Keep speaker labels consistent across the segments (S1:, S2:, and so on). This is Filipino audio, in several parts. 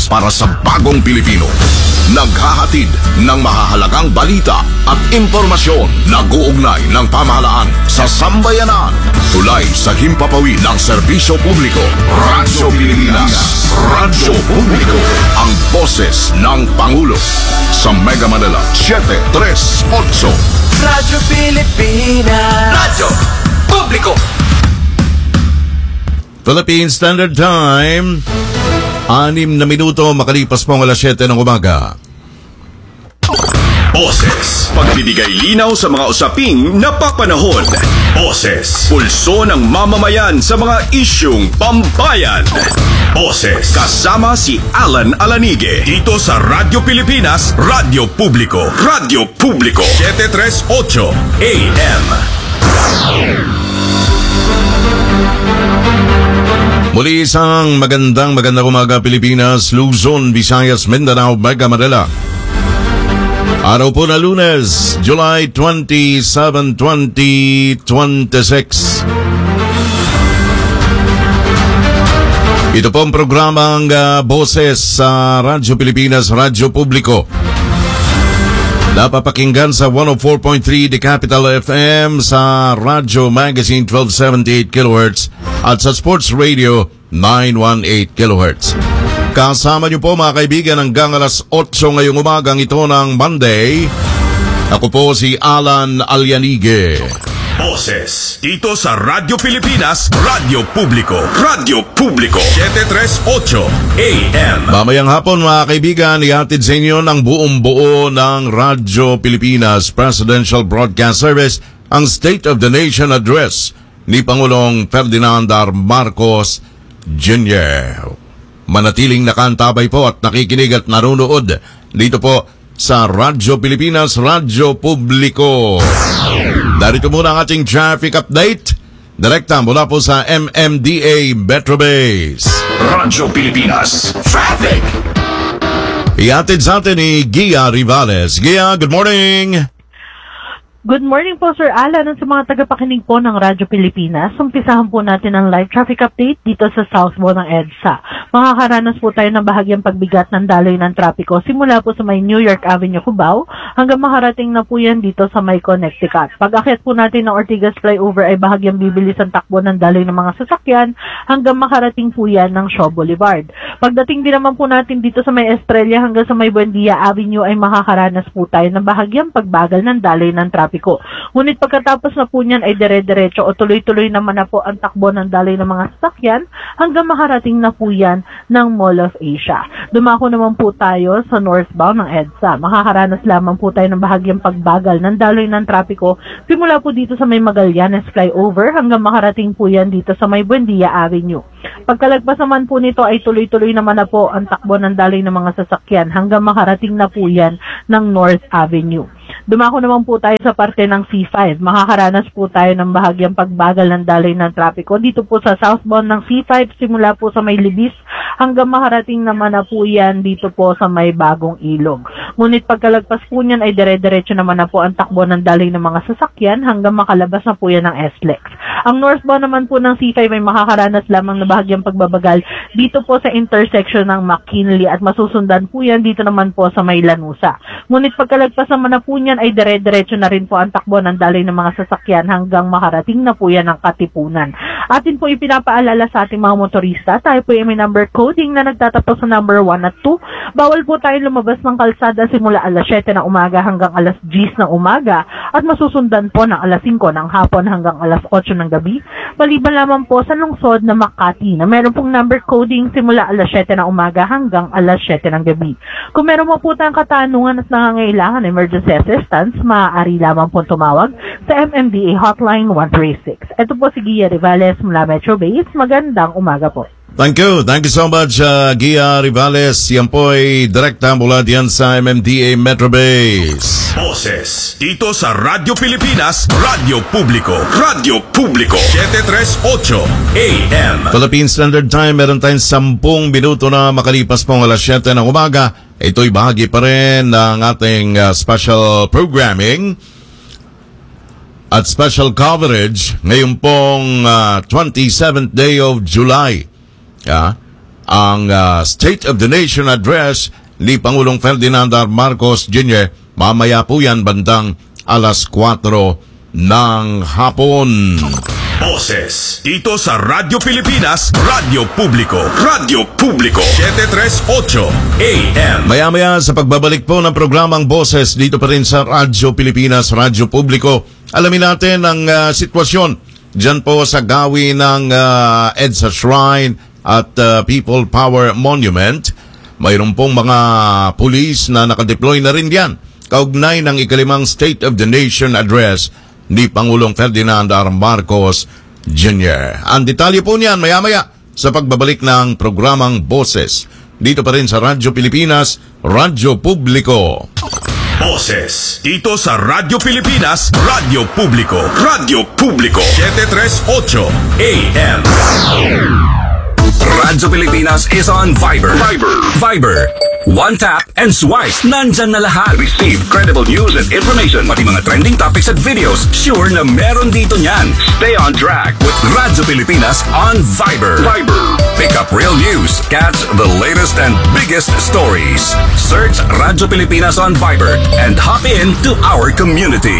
S1: para sa bagong Pilipino. Naghahatid ng mahahalagang balita at impormasyon na guugnay ng pamahalaan sa sambayanan. Tulay sa himpapawid ng serbisyo publiko. Radyo Pilipinas. Radyo Publiko. Ang boses ng Pangulo. Sa Mega Manila 738.
S2: Radyo Pilipinas. Radyo Publiko.
S3: Philippine Standard Time, 6 na minuto makalipas po ang alas 7 ng umaga.
S4: Boses, pagbibigay linaw sa mga usaping napapanahon. Boses, pulso ng mamamayan sa mga isyung pambayan. Boses, kasama si Alan Alanige dito sa Radyo Pilipinas, Radyo Publiko. Radyo Publiko, 738 AM.
S3: Muli isang magandang umaga Pilipinas, Luzon, Visayas, Mindanao, Mega Manila. Araw po na Lunes, July 27, 2026. Ito po ang programang Boses sa Radyo Pilipinas, Radyo Publiko. Napapakinggan sa 104.3 The Capital FM, sa Radyo Magazine 1278 kHz at sa Sports Radio 918 kHz. Kasama niyo po mga kaibigan hanggang alas 8 ngayong umagang ito ng Monday. Ako po si Alan Alanige.
S4: Boses, dito sa Radyo Pilipinas, Radyo Publiko. Radyo Publiko, 738 AM.
S3: Mamayang hapon mga kaibigan, ihatid sa inyo ng buong buo ng Radyo Pilipinas Presidential Broadcast Service ang State of the Nation Address ni Pangulong Ferdinand R. Marcos Jr. Manatiling nakantabay po at nakikinig at nanunood dito po sa Radyo Pilipinas, Radyo Publiko. Darito muna ang ating traffic update. Direkta mula po sa MMDA Metro Base.
S4: Radyo Pilipinas Traffic.
S3: Ihatid sa atin ni Gia Rivales. Gia, good morning!
S5: Good morning po, Sir Alan, at sa mga tagapakinig po ng Radyo Pilipinas. Umpisahan po natin ang live traffic update dito sa southbound ng EDSA. Makakaranas po tayo ng bahagyang pagbigat ng daloy ng trapiko simula po sa may New York Avenue, Cubao, hanggang makarating na po yan dito sa may Connecticut. Pag-akyat po natin ng Ortigas Flyover ay bahagyang bibilis ang takbo ng daloy ng mga sasakyan hanggang makarating po yan ng Shaw Boulevard. Pagdating din naman po natin dito sa may Estrella hanggang sa may Buendia Avenue ay makakaranas po tayo ng bahagyang pagbagal ng daloy ng trapiko. Ngunit pagkatapos na po niyan ay dire-diretso o tuloy-tuloy naman na po ang takbo ng daloy ng mga sasakyan hanggang makarating na po yan ng Mall of Asia. Dumako naman po tayo sa northbound ng EDSA. Makakaranas lamang po tayo ng bahagyang pagbagal ng daloy ng trapiko simula po dito sa may Magallanes Flyover hanggang makarating po yan dito sa may Buendia Avenue. Pagkalagpas naman po nito ay tuloy-tuloy naman na po ang takbo ng daloy ng mga sasakyan hanggang makarating na po yan ng North Avenue. Dumako naman po tayo sa parte ng C5. Makakaranas po tayo ng bahagyang pagbagal ng daloy ng trapiko dito po sa southbound ng C5 simula po sa may Libis hanggang makarating naman na po yan dito po sa may Bagong Ilog. Ngunit pagkalagpas po niyan ay dire-diretso naman na po ang takbo ng daloy ng mga sasakyan hanggang makalabas na po yan ng SLEX. Ang northbound naman po ng C5 ay makakaranas lamang na bahagyang pagbabagal dito po sa intersection ng McKinley at masusundan po yan dito naman po sa may Lanusa. Ngunit pagkalagpas naman na po niyan ay dire-diretso na rin po ang takbo ng daloy ng mga sasakyan hanggang makarating na po yan ng Katipunan. Atin po ipinapaalala sa ating mga motorista, tayo po ay may number coding na nagtatapos sa number 1 at 2. Bawal po tayo lumabas ng kalsada simula alas 7 ng umaga hanggang alas 10 ng umaga at masusundan po ng alas 5 ng hapon hanggang alas 8 ng gabi. Maliban lamang po sa lungsod na Makati na meron pong number coding simula alas 7 ng umaga hanggang alas 7 ng gabi. Kung meron mo po tayong katanungan at nangangailangan emergency assistance, maaari lamang po tumawag sa MMDA Hotline 136. Ito po si Gia Rivales mula Metro Base. Magandang umaga po.
S3: Thank you so much, Gia Rivales. Yan po ay direkta mula diyan sa MMDA Metro Base.
S4: Boses, dito sa Radyo Pilipinas, Radyo Publiko. Radyo Publiko, 738 AM.
S3: Philippine Standard Time, meron tayong 10 minuto na makalipas pong alas 7 ng umaga. Ito'y bahagi pa rin ng ating special programming at special coverage ngayon pong 27th day of July. ang State of the Nation Address ni Pangulong Ferdinand R. Marcos Jr. Mamaya po yan bandang alas 4 ng hapon.
S4: Boses dito sa Radyo Pilipinas, Radyo Publiko, Radyo Publiko, 738 AM.
S3: Maya-maya sa pagbabalik po ng programang Boses dito pa rin sa Radyo Pilipinas, Radyo Publiko, alamin natin ang sitwasyon dyan po sa gawi ng EDSA Shrine at People Power Monument. Mayroon pong mga pulis na nakadeploy na rin yan kaugnay ng ikalimang State of the Nation Address ni Pangulong Ferdinand R. Marcos Jr. Ang detalye po niyan maya-maya sa pagbabalik ng programang Boses dito pa rin sa Radyo Pilipinas, Radyo Publiko.
S4: Boses dito sa Radyo Pilipinas, Radyo Publiko, Radyo Publiko, 738 AM. Radyo Pilipinas is on Viber. Viber. One tap and swipe. Nandyan na lahat. Receive credible news and information. Pati mga trending topics at videos. Sure na meron dito niyan. Stay on track with Radyo Pilipinas on Viber. Pick up real news. Catch the latest and biggest stories. Search Radyo Pilipinas on Viber and hop in to our community.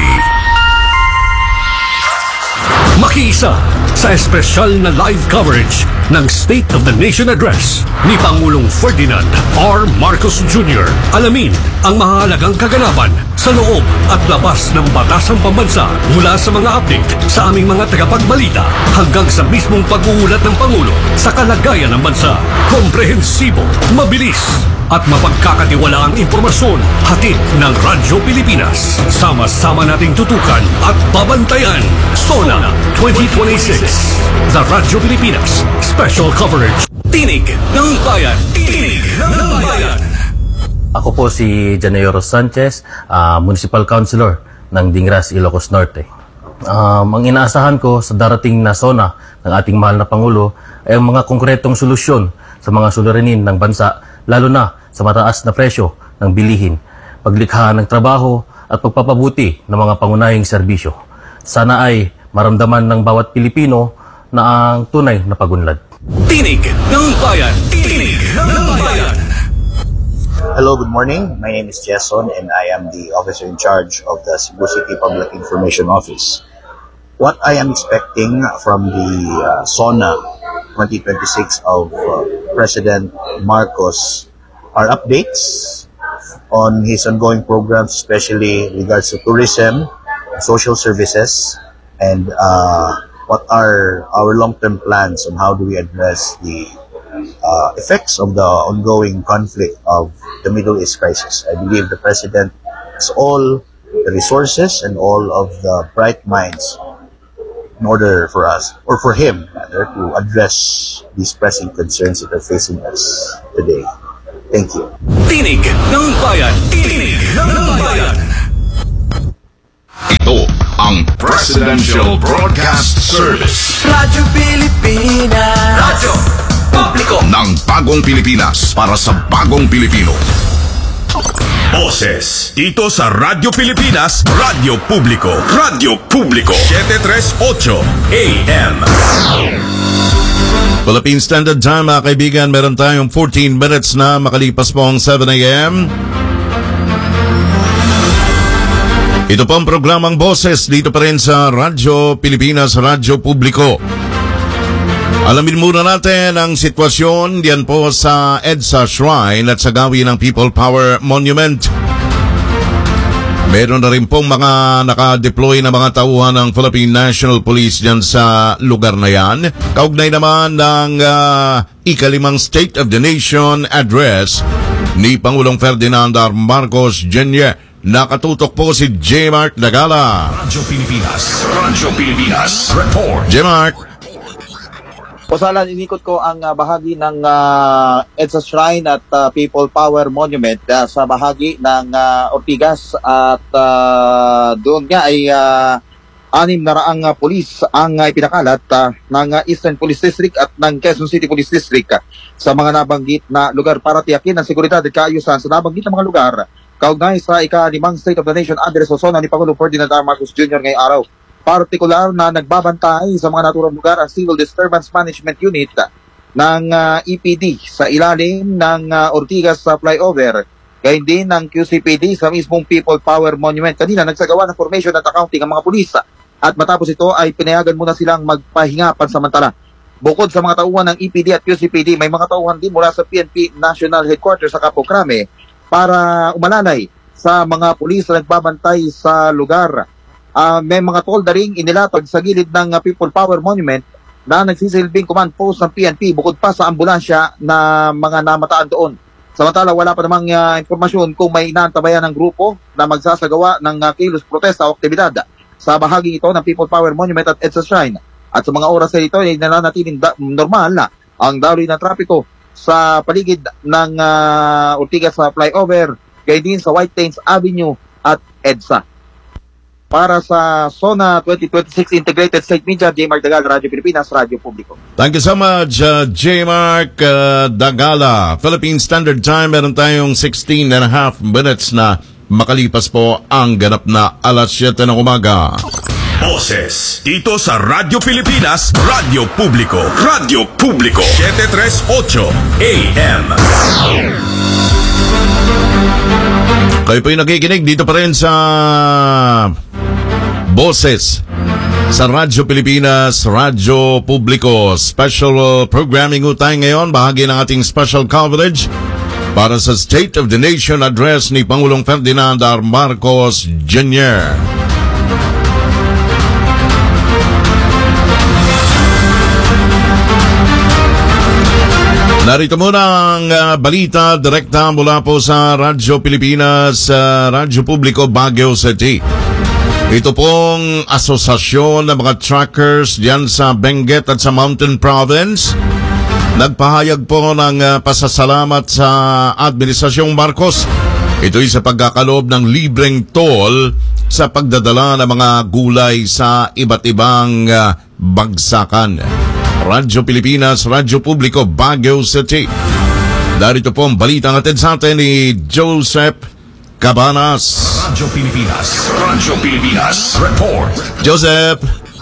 S4: Makiisa sa espesyal na live coverage ng State of the Nation Address ni Pangulong Ferdinand R. Marcos Jr. Alamin ang mahalagang kaganapan sa loob at labas ng batasang pambansa mula sa mga update sa aming mga tagapagbalita hanggang sa mismong pag-uulat ng Pangulo sa kalagayan ng bansa. Komprehensibo, mabilis at mapagkakatiwalaang impormasyon hatid ng Radyo Pilipinas. Sama-sama nating tutukan at babantayan. SONA 2026. The Radyo Pilipinas Special Coverage. Tinig ng Bayan. Tinig ng Bayan.
S6: Ako po si Janeiro Sanchez, Municipal Councilor ng Dingras, Ilocos Norte. Ang inaasahan ko sa darating na SONA ng ating mahal na Pangulo ay ang mga konkretong solusyon sa mga suliranin ng bansa, lalo na sa mataas na presyo ng bilihin, paglikha ng trabaho at pagpapabuti ng mga pangunahing serbisyo. Sana ay maramdaman ng bawat Pilipino na ang tunay na pagunlad.
S4: Tinig ng Bayan. Tinig ng Bayan.
S7: Hello, good morning. My name is Jason and I am the officer in charge of the Cebu City Public Information Office. What I am expecting from the SONA 2026 of President Marcos are updates on his ongoing programs, especially regards to tourism, social services, and what are our long-term plans on how do we address the effects of the ongoing conflict of the Middle East crisis. I believe the President has all the resources and all of the bright minds in order for us, or for him rather, to address these pressing concerns that are facing us today. Thank you.
S4: Tinig ng Bayan. Tinig ng Bayan.
S1: Ito ang Presidential Broadcast Service
S2: Radyo Pilipinas. Radyo Publiko
S1: ng Bagong Pilipinas para sa Bagong Pilipino.
S4: Boses dito sa Radyo Pilipinas, Radyo Publiko, Radyo Publiko, 738 AM.
S3: Philippine Standard Time, mga kaibigan, meron tayong 14 minutes na makalipas po ang 7 a.m. Ito po ang programang Boses dito pa rin sa Radyo Pilipinas, Radyo Publiko. Alamin muna natin ang sitwasyon diyan po sa EDSA Shrine at sa gawi ng People Power Monument. Meron na rin pong mga naka-deploy na mga tauhan ng Philippine National Police diyan sa lugar na yan. Kaugnay naman ng ikalimang State of the Nation Address ni Pangulong Ferdinand R. Marcos Jr. Nakatutok po si J. Mark Dagala.
S4: Radyo Pilipinas, report.
S3: J. Mark.
S8: Posalan, inikot ko ang bahagi ng EDSA Shrine at People Power Monument sa bahagi ng Ortigas at doon nga ay 600 pulis ang ipinakalat ng Eastern Police District at ng Quezon City Police District sa mga nabanggit na lugar para tiyakin ang seguridad at kaayusan sa nabanggit na mga lugar kaugnay sa ika-5 State of the Nation Address o SONA ni Pangulong Ferdinand R. Marcos Jr. ngayong araw. Partikular na nagbabantay sa mga naturang lugar ang Civil Disturbance Management Unit ng EPD sa ilalim ng Ortigas flyover, gayon din ng QCPD sa mismong People Power Monument. Kanina nagsagawa ng formation at accounting ang mga pulis at matapos ito ay pinayagan muna silang magpahinga pansamantala. Bukod sa mga tauhan ng EPD at QCPD, may mga tauhan din mula sa PNP National Headquarters sa Capo Crame para umalalay sa mga pulis na nagbabantay sa lugar. May mga tolda ring inilatag sa gilid ng People Power Monument na nagsisilbing command post ng PNP bukod pa sa ambulansya na mga namataan doon. Samantala, wala pa namang impormasyon kung may inaantabayan ng grupo na magsasagawa ng kilos protesta o aktibidad sa bahagi ito ng People Power Monument at EDSA Shrine. At sa mga oras na ito ay nananatiling normal na ang daloy ng trapiko sa paligid ng Ortigas flyover, gayon din sa White Plains Avenue at EDSA. Para sa SONA 2026 Integrated State Media, J. Mark Dagala, Radyo Pilipinas, Radyo Publiko.
S3: Thank you so much, J. Mark Dagala. Philippine Standard Time, meron tayong 16 and a half minutes na makalipas po ang ganap na alas 7 ng umaga.
S4: Boses dito sa Radyo Pilipinas, Radyo Publiko. Radyo Publiko 738 AM.
S3: Kayo po yung nakikinig dito pa rin sa Boses sa Radyo Pilipinas, Radyo Publiko. Special programming tayo ngayon, bahagi ng ating special coverage para sa State of the Nation Address ni Pangulong Ferdinand R. Marcos Jr. Narito muna ang balita direkta mula po sa Radyo Pilipinas, Radyo Publiko, Baguio City. Ito pong asosasyon ng mga truckers diyan sa Benguet at sa Mountain Province nagpahayag po ng pasasalamat sa Administrasyong Marcos. Ito'y sa pagkakaloob ng libreng toll sa pagdadala ng mga gulay sa iba't ibang bagsakan. Radyo Pilipinas, Radyo Publiko, Baguio City. Darito po ang balita ng atin sa atin ni Joseph Cabanas.
S4: Radyo Pilipinas, report.
S3: Joseph.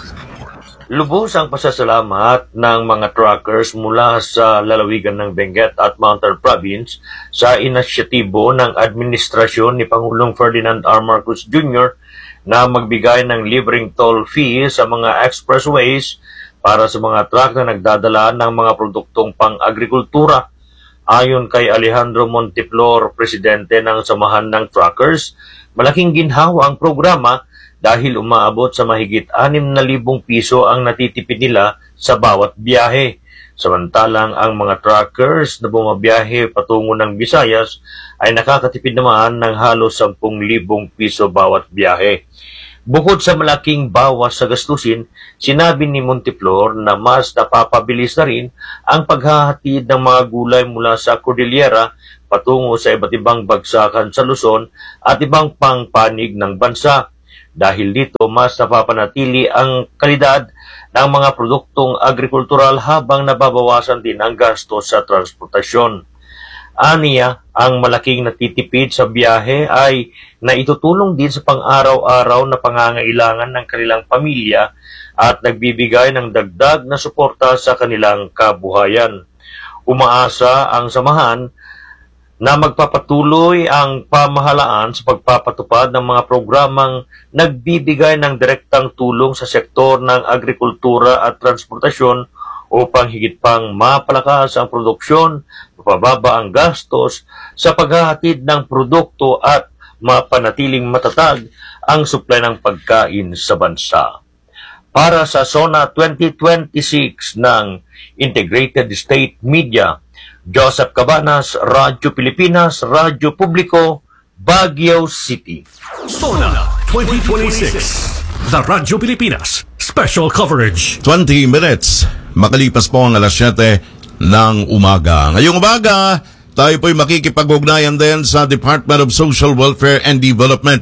S9: Lubos ang pasasalamat ng mga truckers mula sa lalawigan ng Benguet at Mountain Province sa inisyatibo ng administrasyon ni Pangulong Ferdinand R. Marcos Jr. na magbigay ng libreng toll fee sa mga expressways para sa mga truck na nagdadala ng mga produktong pang-agrikultura. Ayon kay Alejandro Monteflor, presidente ng Samahan ng Truckers, malaking ginhawa ang programa dahil umaabot sa mahigit 6,000 piso ang natitipid nila sa bawat biyahe. Samantalang ang mga truckers na bumabiyahe patungo ng Visayas ay nakakatipid naman ng halos 10,000 piso bawat biyahe. Bukod sa malaking bawas sa gastusin, sinabi ni Monteflor na mas napapabilis na rin ang paghahatid ng mga gulay mula sa Cordillera patungo sa iba't ibang bagsakan sa Luzon at ibang pangpanig ng bansa. Dahil dito, mas napapanatili ang kalidad ng mga produktong agrikultural habang nababawasan din ang gastos sa transportasyon. Aniya, ang malaking natitipid sa biyahe ay naitutulong din sa pang-araw-araw na pangangailangan ng kanilang pamilya at nagbibigay ng dagdag na suporta sa kanilang kabuhayan. Umaasa ang samahan na magpapatuloy ang pamahalaan sa pagpapatupad ng mga programang nagbibigay ng direktang tulong sa sektor ng agrikultura at transportasyon upang higit pang mapalakas ang produksyon, mapababa ang gastos sa paghahatid ng produkto at mapanatiling matatag ang supply ng pagkain sa bansa. Para sa SONA 2026 ng Integrated State Media, Joseph Cabanas, Radyo Pilipinas, Radyo Publiko, Baguio City.
S4: SONA 2026, The Radyo Pilipinas Special Coverage.
S3: 20 minutes. Makalipas po ang alas 7 ng umaga. Ngayong umaga, tayo po'y makikipag-ugnayan din sa Department of Social Welfare and Development,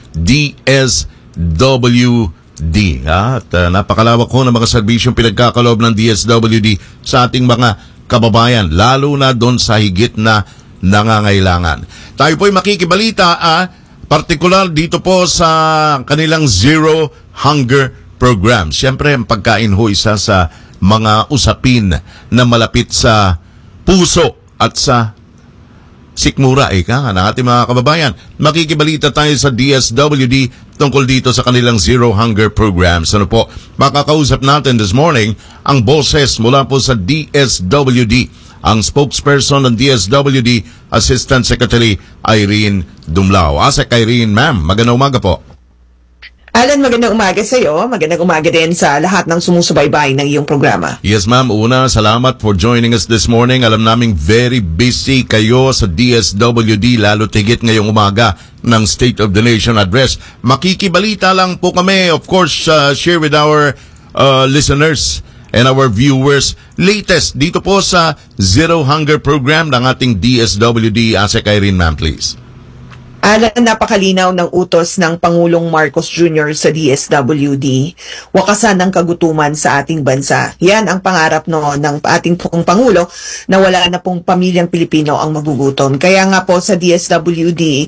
S3: DSWD. At napakalawak ko ng mga serbisyong pinagkakaloob ng DSWD sa ating mga kababayan, lalo na doon sa higit na nangangailangan. Tayo po'y makikibalita, partikular dito po sa kanilang Zero Hunger Program. Siyempre, ang pagkain ho isa sa mga usapin na malapit sa puso at sa sikmura, ng ating mga kababayan. Makikibalita tayo sa DSWD tungkol dito sa kanilang Zero Hunger programs. Ano po, makakausap natin this morning ang boses mula po sa DSWD, ang spokesperson ng DSWD, Assistant Secretary Irene Dumlao. Asek Irene, ma'am, magandang umaga po.
S10: Alan, magandang umaga sa iyo. Magandang umaga din sa lahat ng sumusubaybay ng iyong programa.
S3: Yes, ma'am. Una, salamat for joining us this morning. Alam naming very busy kayo sa DSWD, lalo tigit ngayong umaga ng State of the Nation Address. Makikibalita lang po kami, of course, share with our listeners and our viewers latest dito po sa Zero Hunger program ng ating DSWD. Asek Irene, ma'am, please.
S10: Alan, napakalinaw ng utos ng Pangulong Marcos Jr. sa DSWD, wakasan ng kagutuman sa ating bansa. Yan ang pangarap ng ating pong Pangulo, na wala na pong pamilyang Pilipino ang magugutom. Kaya nga po sa DSWD,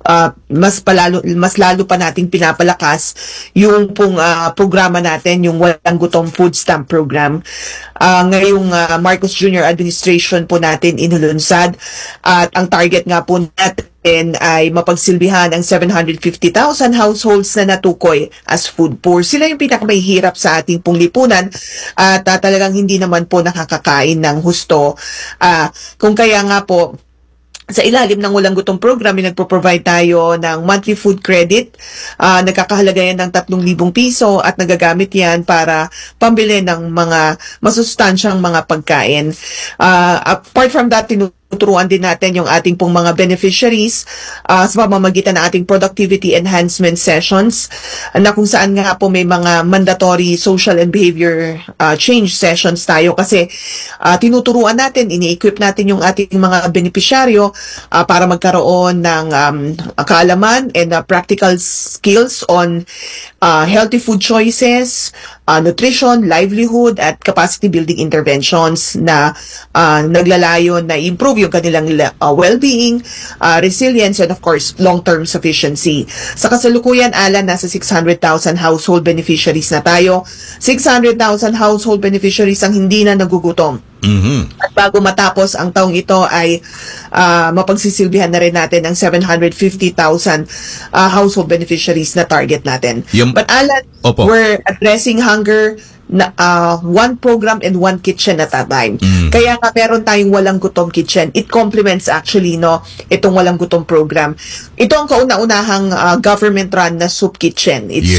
S10: mas lalo pa nating pinapalakas yung pong programa natin, yung Walang Gutom Food Stamp Program. Ngayong Marcos Jr. administration po natin inulunsad, at ang target nga po natin ay mapagsilbihan ang 750,000 households na natukoy as food poor. Sila yung pinakamahihirap sa ating pong lipunan, at talagang hindi naman po nakakakain ng husto. Kung kaya nga po, sa ilalim ng Walang Gutom program, nagpo-provide tayo ng monthly food credit. Nagkakahalaga yan ng 3,000 piso at nagagamit yan para pambili ng mga masustansyang mga pagkain. Apart from that, tuturuan din natin yung ating pong mga beneficiaries sa pamamagitan ng ating productivity enhancement sessions, na kung saan nga po may mga mandatory social and behavior change sessions tayo, kasi tinuturuan natin, ini-equip natin yung ating mga beneficiaryo para magkaroon ng kaalaman and practical skills on healthy food choices, nutrition, livelihood, at capacity building interventions na naglalayon na improve yung kanilang well-being, resilience, and of course, long-term sufficiency. Sa kasalukuyan, Alan, nasa 600,000 household beneficiaries na tayo. 600,000 household beneficiaries ang hindi na nagugutom. At bago matapos ang taong ito ay mapagsisilbihan na rin natin ang 750,000 household beneficiaries na target natin. But Alan, we're addressing hunger na one program and one kitchen at a time. Kaya nga meron tayong Walang Gutom Kitchen. It complements actually itong Walang Gutom program. Ito ang kauna-unahang government run na soup kitchen. It's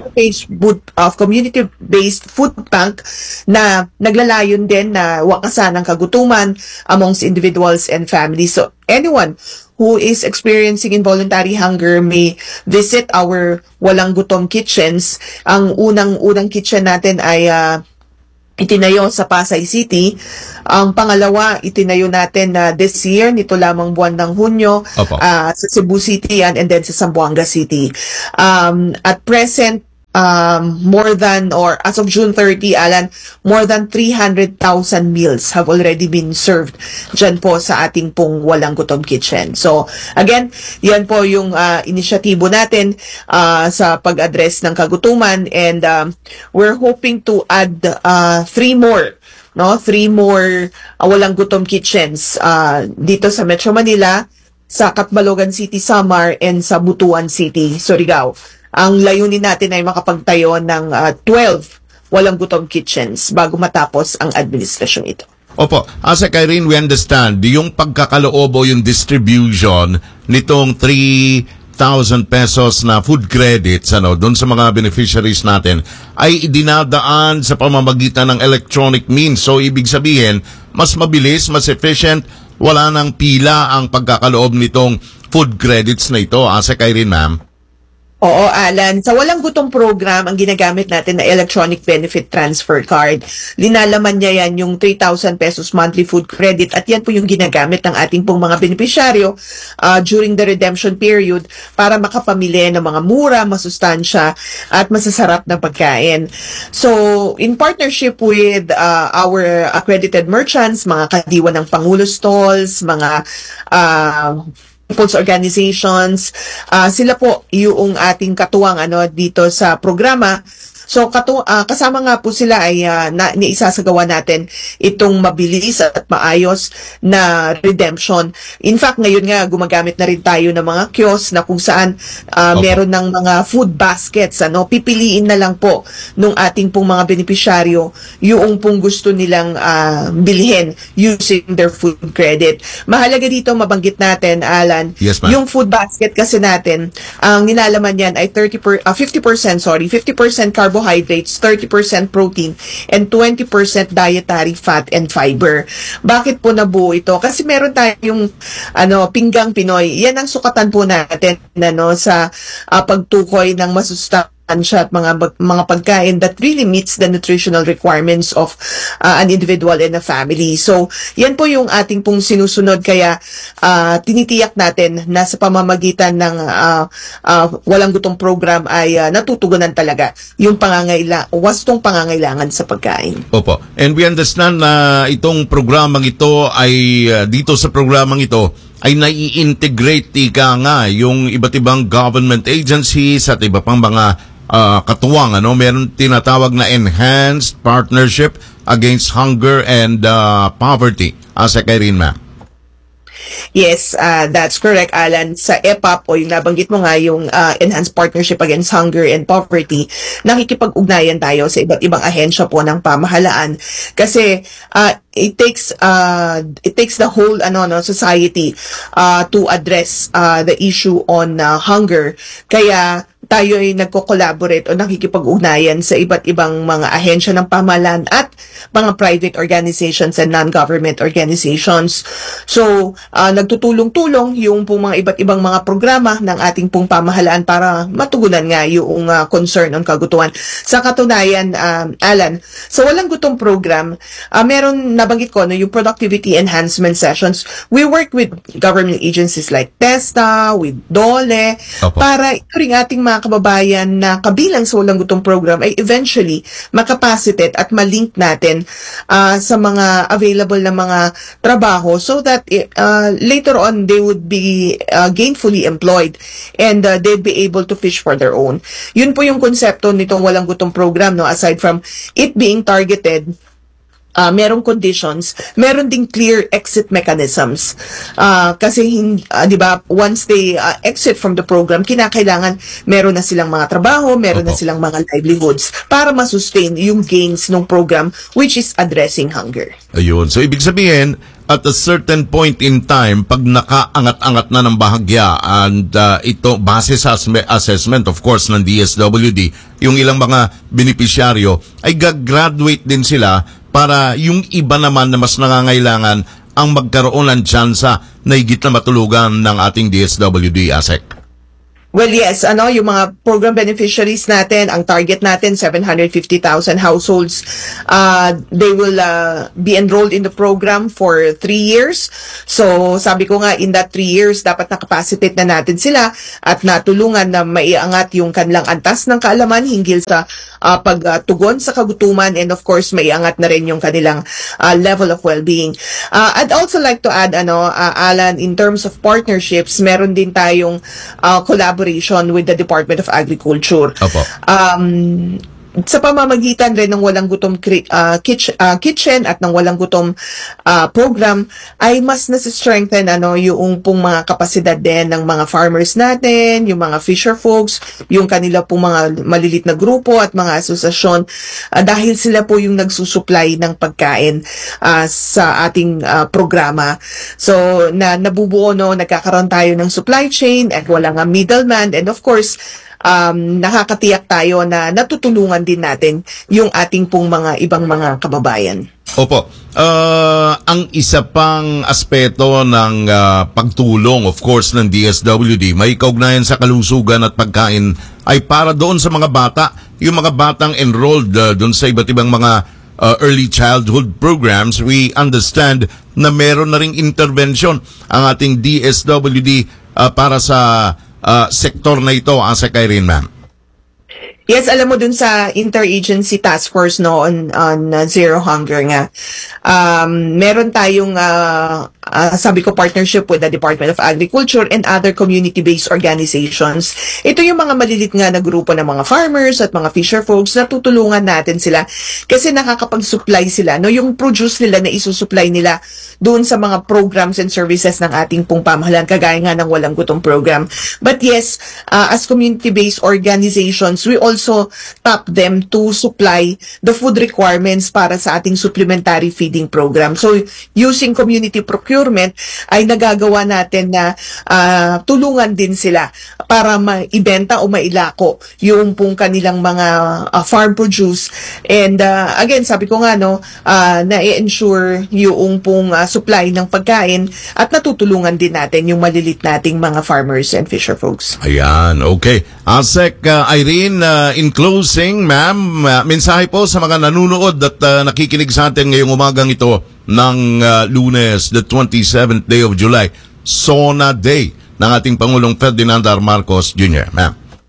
S10: community-based food bank na naglalayon din na wakasan ng kagutuman amongst individuals and families. So anyone who is experiencing involuntary hunger may visit our Walang Gutom kitchens. Ang unang kitchen natin ay itinayo sa Pasay City. Ang pangalawa, itinayo natin this year, nito lamang buwan ng Hunyo, sa Cebu City and then sa Zamboanga City. At present, as of June 30, Alan, more than 300,000 meals have already been served dyan po sa ating pong Walang Gutom Kitchen. So, again, yan po yung inisyatibo natin sa pag-address ng kagutuman, and we're hoping to add 3 more Walang Gutom Kitchens dito sa Metro Manila, sa Catbalogan City, Samar, and sa Butuan City, Surigao. Ang layunin natin ay makapagtayo ng 12 Walang Gutom Kitchens bago matapos ang administrasyon ito.
S3: Opo. Asek Irene, we understand yung pagkakaloob o yung distribution nitong 3,000 pesos na food credits doon sa mga beneficiaries natin ay dinadaan sa pamamagitan ng electronic means. So, ibig sabihin, mas mabilis, mas efficient, wala nang pila ang pagkakaloob nitong food credits na ito. Asek Irene, ma'am.
S10: Oo, Alan. Sa Walang Gutom program, ang ginagamit natin na electronic benefit transfer card. Linalaman niya yan yung 3,000 pesos monthly food credit, at yan po yung ginagamit ng ating pong mga beneficiaryo during the redemption period para makapamili ng mga mura, masustansya, at masasarap na pagkain. So, in partnership with our accredited merchants, mga kadiwa ng Pangulo Stalls, mga people's organizations, sila po yung ating katuwang dito sa programa. So kasama nga po sila ay niisasagawa natin itong mabilis at maayos na redemption. In fact, ngayon nga gumagamit na rin tayo ng mga kiosk na kung saan meron ng mga food baskets. Pipiliin na lang po nung ating pong mga benepisyaryo yung pong gusto nilang bilhin using their food credit. Mahalaga dito mabanggit natin, Alan,
S3: Yes, ma'am.
S10: yung food basket kasi natin, ang nilalaman yan ay 50% carbohydrates, 30% protein, and 20% dietary fat and fiber. Bakit po nabuo ito? Kasi meron tayong pinggang Pinoy. Yan ang sukatan po natin sa pagtukoy ng masustansya at mga pagkain that really meets the nutritional requirements of an individual and a family. So, yan po yung ating pong sinusunod. Kaya tinitiyak natin na sa pamamagitan ng Walang Gutom program ay natutugunan talaga yung wastong pangangailangan sa pagkain.
S3: Opo. And we understand na itong programang ito ay dito sa programang ito ay nai-integrate nga yung iba't ibang government agencies at iba pang mga katuwang. Meron tinatawag na Enhanced Partnership Against Hunger and Poverty. Irene, ma'am.
S10: Yes, that's correct, Alan. Sa EPAP o yung nabanggit mo nga yung Enhanced Partnership Against Hunger and Poverty, nakikipag-ugnayan tayo sa iba't ibang ahensya po ng pamahalaan kasi it takes the whole society to address the issue on hunger. Kaya tayo ay nagko-collaborate o nakikipag-ugnayan sa iba't ibang mga ahensya ng pamahalaan at mga private organizations and non-government organizations. So, nagtutulong-tulong yung pong mga iba't ibang mga programa ng ating pong pamahalaan para matugunan nga yung concern on kagutuhan. Sa katunayan, Alan, sa Walang Gutom program, meron nabanggit ko yung productivity enhancement sessions. We work with government agencies like TESTA, with DOLE, para ito rin ating mga kababayan na kabilang sa Walang Gutom program ay eventually makapacitate at malink natin sa mga available na mga trabaho so that later on they would be gainfully employed and they'd be able to fish for their own. Yun po yung konsepto nitong Walang Gutom program, aside from it being targeted, merong conditions, meron ding clear exit mechanisms. Kasi, di ba, once they exit from the program, kinakailangan meron na silang mga trabaho, meron na silang mga livelihoods para masustain yung gains ng program which is addressing hunger.
S3: Ayun. So, ibig sabihin, at a certain point in time, pag nakaangat-angat na ng bahagya and ito, base sa assessment, of course, ng DSWD, yung ilang mga benepisyaryo, ay gagraduate din sila para yung iba naman na mas nangangailangan ang magkaroon ng tsansa na higit na matulugan ng ating DSWD, ASEC.
S10: Well, yes, yung mga program beneficiaries natin, ang target natin, 750,000 households. They will be enrolled in the program for 3 years. So, sabi ko nga, in that 3 years, dapat nakapacitate na natin sila at natulungan na maiangat yung kanilang antas ng kaalaman hinggil sa pagtugon sa kagutuman and of course, maiangat na rin yung kanilang level of well-being. I'd also like to add, Alan, in terms of partnerships, meron din tayong collaboration with the Department of Agriculture.
S3: Opo.
S10: Sa pamamagitan rin ng Walang Gutom kitchen at ng Walang Gutom program ay mas nasi-strengthen yung pong mga kapasidad din ng mga farmers natin, yung mga fisher folks, yung kanila pong mga malilit na grupo at mga asosasyon dahil sila po yung nagsusupply ng pagkain sa ating programa. So nabubuo nagkakaroon tayo ng supply chain at walang middleman and of course nakakatiyak tayo na natutulungan din natin yung ating pong mga ibang mga kababayan.
S3: Opo. Ang isa pang aspeto ng pagtulong, of course, ng DSWD, may kaugnayan sa kalusugan at pagkain ay para doon sa mga bata, yung mga batang enrolled doon sa iba't ibang mga early childhood programs. We understand na meron na ring intervention ang ating DSWD para sa sektor na ito, Irene, ma'am.
S10: Yes, alam mo dun sa Interagency Task Force on Zero Hunger nga. Meron tayong sabi ko, partnership with the Department of Agriculture and other community-based organizations. Ito yung mga malilit nga na grupo ng mga farmers at mga fisher folks na tutulungan natin sila kasi nakakapag-supply sila. No? Yung produce nila na isusupply nila doon sa mga programs and services ng ating pong pamahalaan, kagaya nga ng Walang Gutom program. But yes, as community-based organizations, we also tap them to supply the food requirements para sa ating supplementary feeding program. So, using community procurement, ay nagagawa natin na tulungan din sila para maibenta o mailako yung pong kanilang mga farm produce. And again, sabi ko nga, no, na-ensure yung pong supply ng pagkain at natutulungan din natin yung malilit nating mga farmers and fisher folks.
S3: Ayan, okay. Asek Irene, in closing, ma'am, mensahe po sa mga nanunood at nakikinig sa atin ngayong umagang ito ng Lunes, the 27th day of July, SONA Day ng ating Pangulong Ferdinand R. Marcos Jr. Ma'am.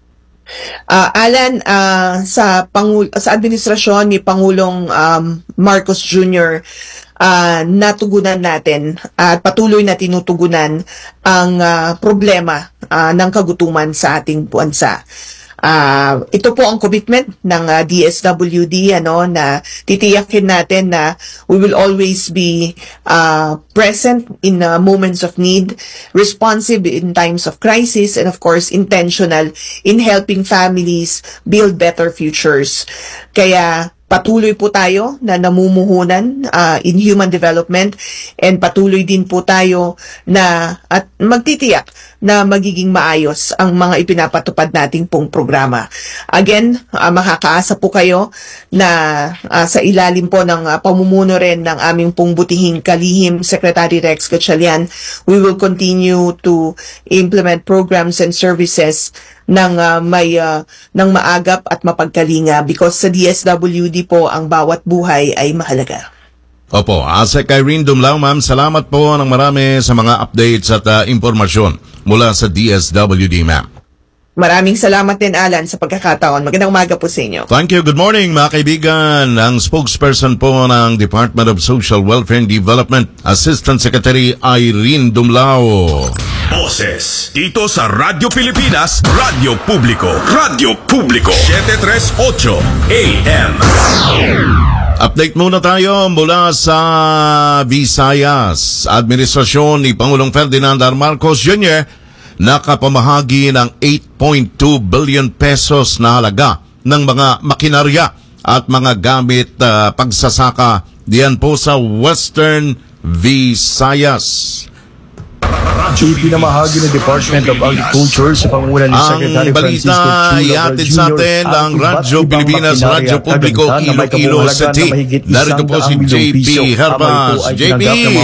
S10: Alan, sa administrasyon ni Pangulong Marcos Jr., natugunan natin at patuloy na tinutugunan ang problema ng kagutuman sa ating bansa. Ito po ang commitment ng DSWD, na titiyakin natin na we will always be present in moments of need, responsive in times of crisis, and of course intentional in helping families build better futures. Kaya patuloy po tayo na namumuhunan in human development, and patuloy din po tayo na at magtitiyak na magiging maayos ang mga ipinapatupad nating pong programa. Again, makakaasa po kayo na sa ilalim po ng pamumuno rin ng aming pong butihing kalihim Secretary Rex Gatchalian, we will continue to implement programs and services ng maagap at mapagkalinga, because sa DSWD po ang bawat buhay ay mahalaga.
S3: Opo, Asek Irene Dumlao, ma'am, salamat po ng marami sa mga updates at impormasyon mula sa DSWD, ma'am.
S10: Maraming salamat din, Alan, sa pagkakataon. Magandang umaga po sa inyo.
S3: Thank you. Good morning, mga kaibigan. Ang spokesperson po ng Department of Social Welfare and Development, Assistant Secretary Irene Dumlao.
S4: Boses dito sa Radyo Pilipinas, Radyo Publiko, Radyo Publiko, 738 AM.
S3: Update muna tayo mula sa Visayas. Administrasyon ni Pangulong Ferdinand R. Marcos Jr. nakapamahagi ng 8.2 billion pesos na halaga ng mga makinarya at mga gamit pagsasaka diyan po sa Western Visayas.
S11: Ipinamahagi ng Department of Agriculture sa pangunan ni Secretary Francisco
S3: Ang balita ihatid sa atin ng Radyo Pilipinas, Radyo Publiko, Iloilo City. Narito po si JP Herbas. JP!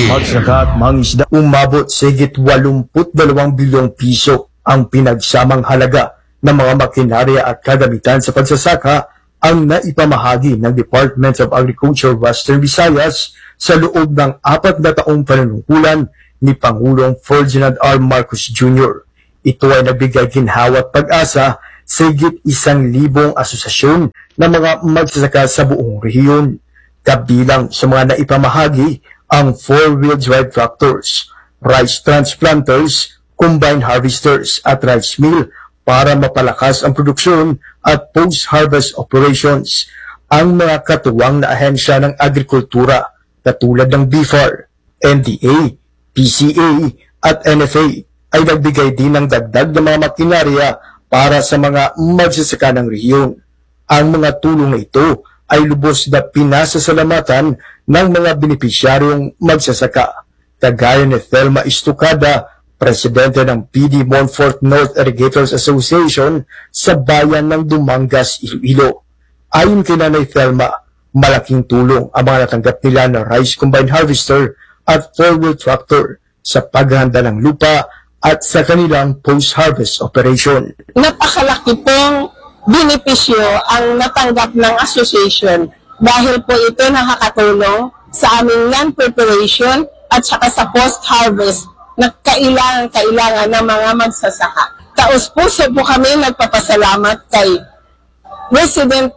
S11: Umabot sa higit 82 bilyong piso ang pinagsamang halaga ng mga makinarya at kagamitan sa pagsasaka ang naipamahagi ng Department of Agriculture Western Visayas sa loob ng 4 na taong panunungkulan ni Pangulong Ferdinand R. Marcos Jr. Ito ay nagbigay ginhawa at pag-asa sa higit 1,000 asosasyon ng mga magsasaka sa buong rehiyon. Kabilang sa mga naipamahagi ang 4-wheel drive tractors, rice transplanters, combine harvesters at rice mill para mapalakas ang produksyon at post-harvest operations. Ang mga katuwang na ahensya ng agrikultura katulad ng BIFAR, NDA, PCA at NFA ay nagbigay din ng dagdag na mga makinarya para sa mga magsasaka ng rehiyon. Ang mga tulong na ito ay lubos na pinasasalamatan ng mga benepisyaryong magsasaka, kagaya ni Thelma Estocada, presidente ng PD Montfort North Irrigators Association sa bayan ng Dumangas, Iloilo. Ayon kay Nanay Thelma, malaking tulong ang mga natanggap nila na rice combine harvester at 4-wheel tractor sa paghahanda ng lupa at sa kanilang post-harvest operation.
S12: Napakalaki pong benepisyo ang natanggap ng association dahil po ito nakakatulong sa aming land preparation at saka sa post-harvest na kailangan ng mga magsasaka. Taos-puso po kami nagpapasalamat kay President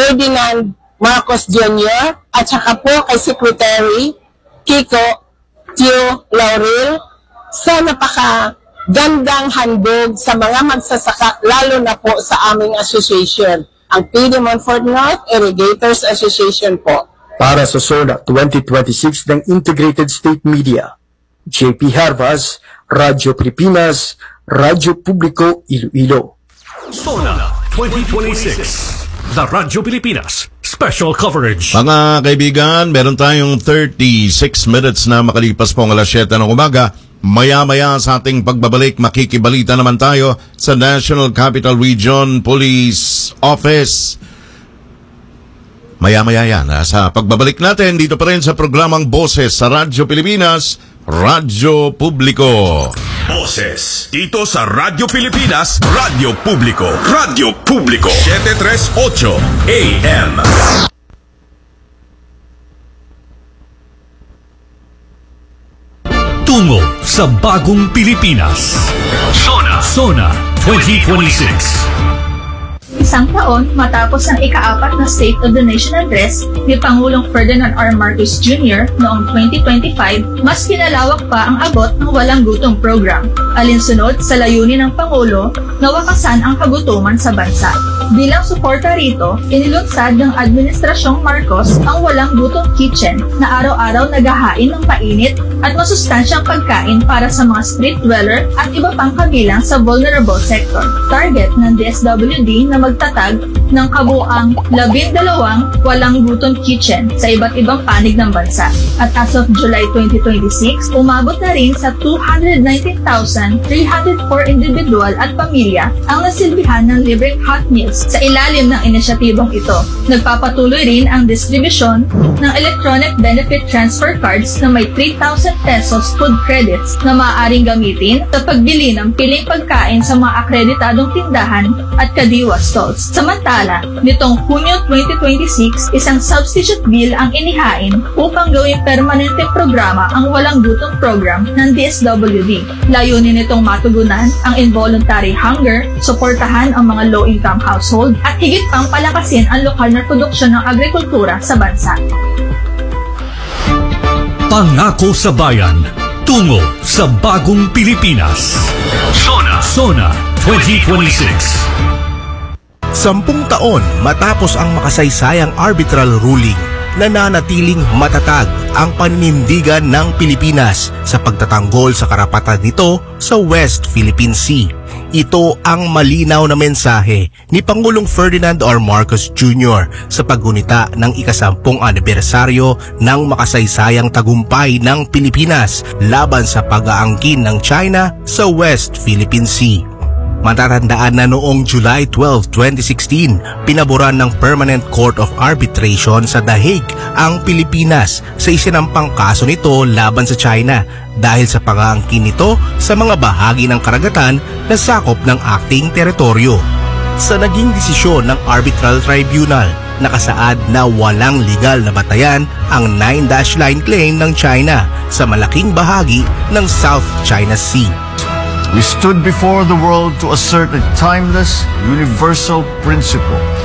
S12: Ferdinand Marcos Jr. at saka po kay Secretary Kiko Tio Laurel sa napakagandang handog sa mga magsasaka, lalo na po sa aming association, ang PD Montfort North Irrigators Association po.
S11: Para sa SONA 2026 ng Integrated State Media, JP Harvas, Radyo Pilipinas, Radyo Publiko Iloilo.
S13: SONA 2026, The Radyo Pilipinas Special Coverage.
S3: Mga kaibigan, meron tayong 36 minutes na makalipas po ang alas 7 ng umaga. Maya-maya sa ating pagbabalik, makikibalita naman tayo sa National Capital Region Police Office. Maya-maya yan. Sa pagbabalik natin, dito pa rin sa programang Boses sa Radyo Pilipinas, Radyo Publiko.
S4: Boses dito sa Radyo Pilipinas, Radyo Publiko. Radyo Publiko 738 AM.
S13: Tungo sa bagong Pilipinas. SONA 2026.
S14: Isang taon matapos ang ika-4 na State of the Nation Address ni Pangulong Ferdinand R. Marcos Jr. noong 2025, mas pinalawak pa ang abot ng Walang Gutom Program, alinsunod sa layunin ng Pangulo na wakasan ang kagutuman sa bansa. Bilang suporta rito, inilunsad ng Administrasyong Marcos ang Walang Gutom Kitchen na araw-araw naghahain ng mainit at masustansyang pagkain para sa mga street dweller at iba pang kabilang sa vulnerable sector. Target ng DSWD na magtatag ng kabuang 12 Walang Gutom Kitchen sa iba't ibang panig ng bansa. At as of July 2026, umabot na rin sa 219,304 individual at pamilya ang nasilbihan ng libreng hot meals sa ilalim ng inisyatibong ito. Nagpapatuloy rin ang distribusyon ng electronic benefit transfer cards na may 3,000 pesos food credits na maaaring gamitin sa pagbili ng piling pagkain sa mga akreditadong tindahan at kadiwa stalls. Samantala, nitong Hunyo 2026, isang substitute bill ang inihain upang gawing permanenteng programa ang Walang Gutom Program ng DSWD. Layunin nitong matugunan ang involuntary hunger, suportahan ang mga low-income household, at higit pang palakasin ang lokal na produksyon ng agrikultura sa bansa.
S13: Pangako sa Bayan, tungo sa bagong Pilipinas. SONA 2026.
S15: 10 taon matapos ang makasaysayang arbitral ruling, nananatiling matatag ang paninindigan ng Pilipinas sa pagtatanggol sa karapatan nito sa West Philippine Sea. Ito ang malinaw na mensahe ni Pangulong Ferdinand R. Marcos Jr. sa paggunita ng ika-10 anibersaryo ng makasaysayang tagumpay ng Pilipinas laban sa pag-aangkin ng China sa West Philippine Sea. Matatandaan na noong July 12, 2016, pinaboran ng Permanent Court of Arbitration sa The Hague ang Pilipinas sa isinampang kaso nito laban sa China dahil sa pag-aangkin nito sa mga bahagi ng karagatan na sakop ng acting teritoryo. Sa naging desisyon ng Arbitral Tribunal, nakasaad na walang legal na batayan ang 9-dash line claim ng China sa malaking bahagi ng South China Sea.
S16: We stood before the world to assert a timeless, universal principle